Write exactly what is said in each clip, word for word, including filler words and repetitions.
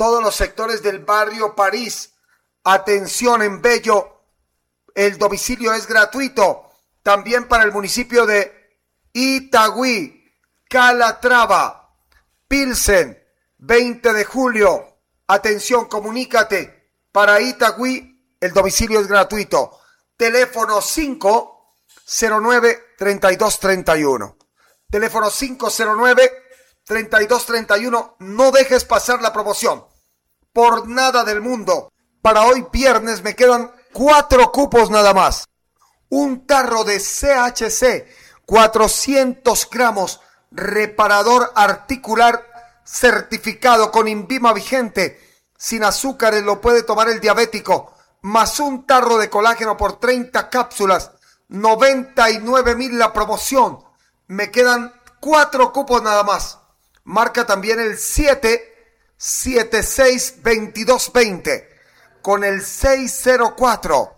todos los sectores del barrio París. Atención en Bello, el domicilio es gratuito. También para el municipio de Itagüí, Calatrava, Pilsen, veinte de julio. Atención, comunícate. Para Itagüí, el domicilio es gratuito. Teléfono cinco cero nueve, treinta y dos treinta y uno. Teléfono cinco cero nueve, treinta y dos treinta y uno. No dejes pasar la promoción. Por nada del mundo. Para hoy viernes me quedan cuatro cupos nada más. Un tarro de C H C, cuatrocientos gramos, reparador articular certificado con INVIMA vigente, sin azúcares, lo puede tomar el diabético, más un tarro de colágeno por treinta cápsulas, noventa y nueve mil la promoción. Me quedan cuatro cupos nada más. Marca también el siete siete seis, veintidós veinte con el seis cero cuatro,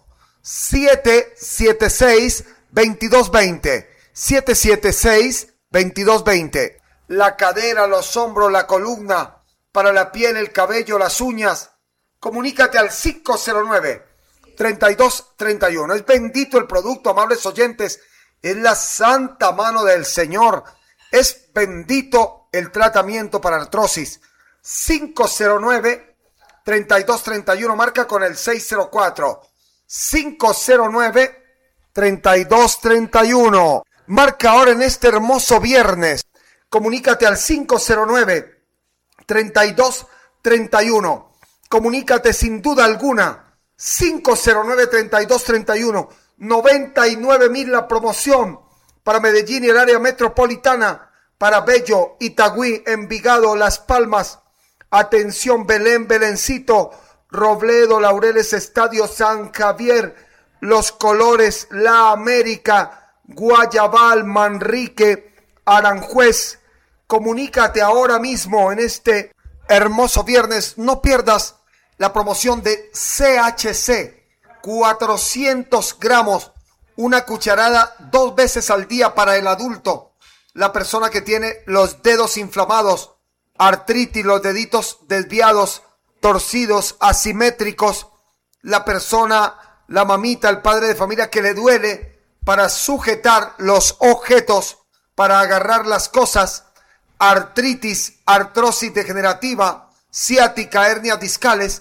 siete siete seis, veintidós veinte, siete siete seis, veintidós veinte. La cadera, los hombros, la columna, para la piel, el cabello, las uñas. Comunícate al cinco cero nueve, treinta y dos treinta y uno. Es bendito el producto, amables oyentes. Es la santa mano del Señor. Es bendito el tratamiento para artrosis. cinco cero nueve, treinta y dos treinta y uno. Marca con el seis cero cuatro, cinco cero nueve, treinta y dos treinta y uno. Marca ahora en este hermoso viernes. Comunícate al cinco cero nueve, treinta y dos treinta y uno. Comunícate sin duda alguna. cinco cero nueve, treinta y dos treinta y uno. noventa y nueve mil la promoción para Medellín y el área metropolitana. Para Bello, Itagüí, Envigado, Las Palmas. Atención, Belén, Belencito, Robledo, Laureles, Estadio San Javier, Los Colores, La América, Guayabal, Manrique, Aranjuez. Comunícate ahora mismo en este hermoso viernes. No pierdas la promoción de C H C, cuatrocientos gramos, una cucharada dos veces al día para el adulto, la persona que tiene los dedos inflamados, artritis, los deditos desviados, torcidos, asimétricos, la persona, la mamita, el padre de familia que le duele para sujetar los objetos, para agarrar las cosas, artritis, artrosis degenerativa, ciática, hernias discales,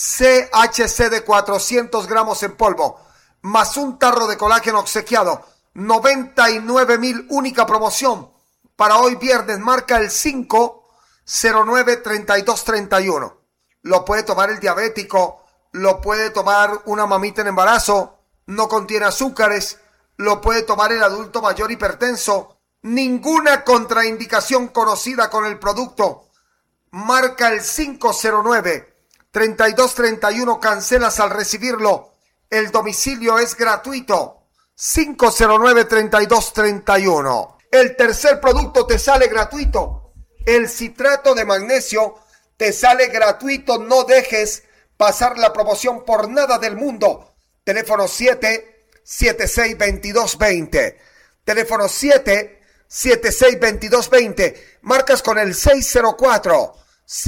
C H C de cuatrocientos gramos en polvo, más un tarro de colágeno obsequiado, noventa y nueve mil, única promoción para hoy viernes. Marca el cinco cero nueve, treinta y dos treinta y uno. Lo puede tomar el diabético, lo puede tomar una mamita en embarazo, no contiene azúcares, lo puede tomar el adulto mayor hipertenso. Ninguna contraindicación conocida con el producto. Marca el cinco cero nueve, treinta y dos treinta y uno, cancelas al recibirlo. El domicilio es gratuito. cinco cero nueve, treinta y dos treinta y uno. El tercer producto te sale gratuito. El citrato de magnesio te sale gratuito. No dejes pasar la promoción por nada del mundo. Teléfono siete siete seis, veintidós veinte. Teléfono siete siete seis, veintidós veinte. Marcas con el seis cero cuatro,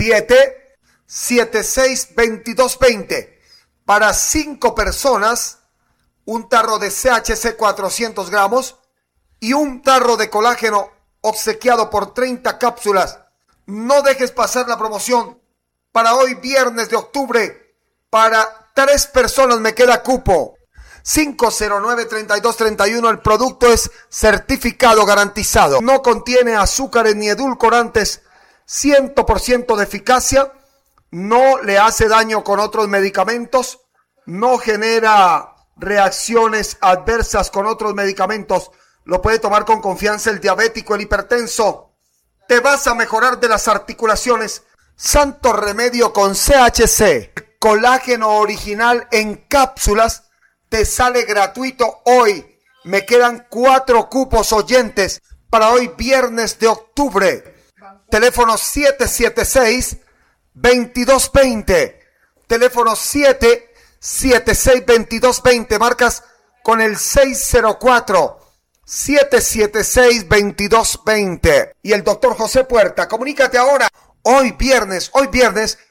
siete siete seis, veintidós veinte. Para cinco personas, un tarro de C H C cuatrocientos gramos y un tarro de colágeno obsequiado por treinta cápsulas. No dejes pasar la promoción para hoy viernes de octubre. Para tres personas me queda cupo. cinco cero nueve, treinta y dos treinta y uno. El producto es certificado, garantizado. No contiene azúcares ni edulcorantes. cien por ciento de eficacia. No le hace daño con otros medicamentos. No genera reacciones adversas con otros medicamentos. Lo puede tomar con confianza el diabético, el hipertenso. Te vas a mejorar de las articulaciones. Santo remedio con C H C. Colágeno original en cápsulas. Te sale gratuito hoy. Me quedan cuatro cupos, oyentes, para hoy viernes de octubre. Teléfono siete siete seis, veintidós veinte. Teléfono siete siete seis, veintidós veinte. Marcas con el seis cero cuatro, siete siete seis, veintidós veinte. Y el doctor José Puerta. Comunícate ahora. Hoy viernes, hoy viernes